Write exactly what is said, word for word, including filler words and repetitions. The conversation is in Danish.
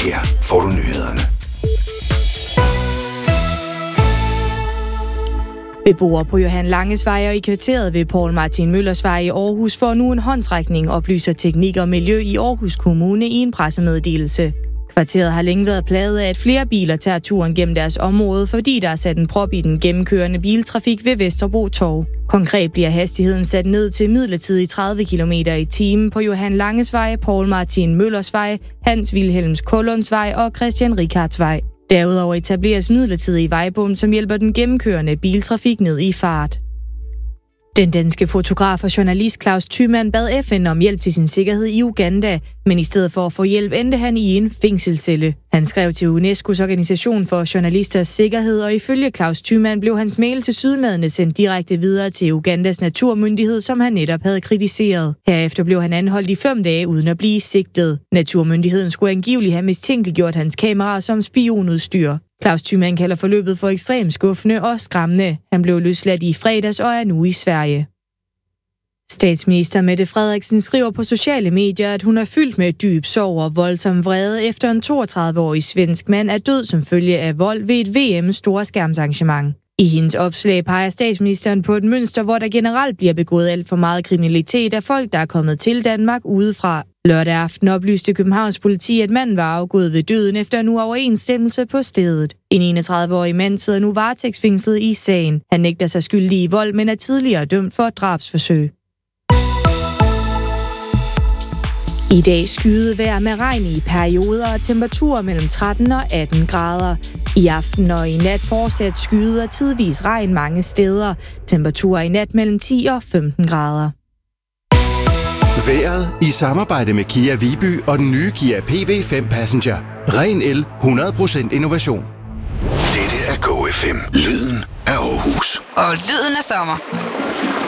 Her får du nyhederne. Beboere på Johan Langes Vej og i kvarteret ved Poul Martin Møllers Vej i Aarhus får nu en håndsrækning, oplyser Teknik og Miljø i Aarhus Kommune i en pressemeddelelse. Kvarteret har længe været plaget af, at flere biler tager turen gennem deres område, fordi der er sat en prop i den gennemkørende biltrafik ved Vesterbro Torv. Konkret bliver hastigheden sat ned til midlertidigt tredive kilometer i timen på Johan Langes Vej, Poul Martin Møllers Vej, Hans Vilhelms Kollunds Vej og Christian Rickardts Vej. Derudover etableres midlertidige vejbom, som hjælper den gennemkørende biltrafik ned i fart. Den danske fotograf og journalist Claus Thymann bad F N om hjælp til sin sikkerhed i Uganda, men i stedet for at få hjælp endte han i en fængselscelle. Han skrev til UNESCO's organisation for journalisters sikkerhed, og ifølge Claus Thymann blev hans mail til Sydlandene sendt direkte videre til Ugandas naturmyndighed, som han netop havde kritiseret. Herefter blev han anholdt i fem dage uden at blive sigtet. Naturmyndigheden skulle angiveligt have mistænkeliggjort hans kamera som spionudstyr. Claus Thymann kalder forløbet for ekstremt skuffende og skræmmende. Han blev løsladt i fredags og er nu i Sverige. Statsminister Mette Frederiksen skriver på sociale medier, at hun er fyldt med dyb sorg og voldsom vrede efter en toogtredive-årig svensk mand er død som følge af vold ved et V M-storskærmsarrangement. I hendes opslag peger statsministeren på et mønster, hvor der generelt bliver begået alt for meget kriminalitet af folk, der er kommet til Danmark udefra. Lørdag aften oplyste Københavns politi, at manden var afgået ved døden efter en uoverensstemmelse på stedet. En enogtredive-årig mand sidder nu varetægtsfængslet i sagen. Han nægter sig skyldig i vold, men er tidligere dømt for et drabsforsøg. I dag skyet vejr med regn i perioder og temperaturer mellem tretten og atten grader. I aften og i nat fortsat skyet og tidvis regn mange steder. Temperaturer i nat mellem ti og femten grader. Vejret i samarbejde med Kia Viby og den nye Kia P V fem Passenger. Ren el, hundrede procent innovation. Dette er Go F M. Lyden af Aarhus. Og lyden af sommer.